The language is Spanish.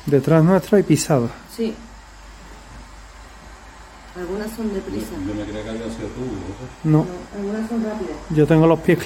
Detrás nuestra hay pisadas. Sí. Algunas son deprisa. Yo me creía que había sido tú, ¿no? No, Algunas son rápidas. yo tengo los pies